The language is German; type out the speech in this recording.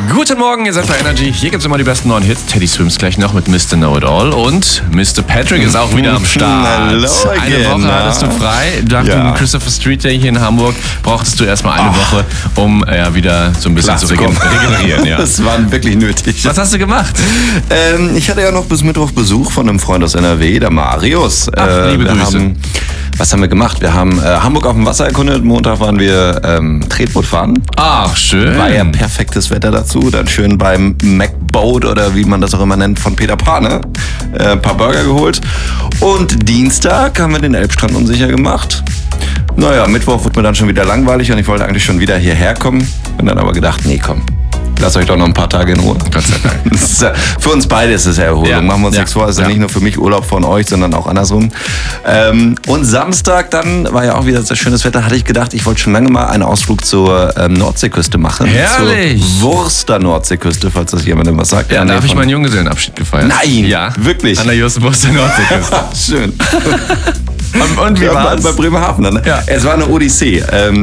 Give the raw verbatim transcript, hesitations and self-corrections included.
Guten Morgen, ihr seid bei Energy. Hier gibt's immer die besten neuen Hits. Teddy Swims gleich noch mit Mister Know-It-All. Und Mister Patrick ist auch wieder am Start. Hallo Eine again, Woche hattest du frei. Nach ja. dem Christopher Street Day hier in Hamburg brauchtest du erstmal eine Ach. Woche, um ja, wieder so ein bisschen zu regen- regenerieren. Ja. Das war wirklich nötig. Was hast du gemacht? Ähm, ich hatte ja noch bis Mittwoch Besuch von einem Freund aus N R W, der Marius. Ach, äh, liebe wir Grüße. Haben, was haben wir gemacht? Wir haben äh, Hamburg auf dem Wasser erkundet. Montag waren wir ähm, Tretboot fahren. Ach, schön. War ja perfektes Wetter dazu. Dann schön beim McBoat oder wie man das auch immer nennt von Peter Pane äh, ein paar Burger geholt. Und Dienstag haben wir den Elbstrand unsicher gemacht. Naja, Mittwoch wurde mir dann schon wieder langweilig und ich wollte eigentlich schon wieder hierher kommen. Bin dann aber gedacht, nee, komm. Lasst euch doch noch ein paar Tage in Ruhe. Gott sei Dank. Das ist ja, für uns beide ist es ja Erholung. Ja, Machen wir uns ja, nichts vor. Es ist ja ja. nicht nur für mich Urlaub von euch, sondern auch andersrum. Ähm, und Samstag dann war ja auch wieder sehr schönes Wetter. Hatte ich gedacht, ich wollte schon lange mal einen Ausflug zur ähm, Nordseeküste machen. Herrlich. Zur Wurster Nordseeküste, falls das jemandem was sagt. Ja, In da der habe ich von- meinen Junggesellenabschied gefeiert. Nein, Ja. wirklich? An der Justus der Nordseeküste. Schön. Und, und wie Ja, bei, war's? bei Bremerhaven dann. Ne? Ja. Es war eine Odyssee. Ähm,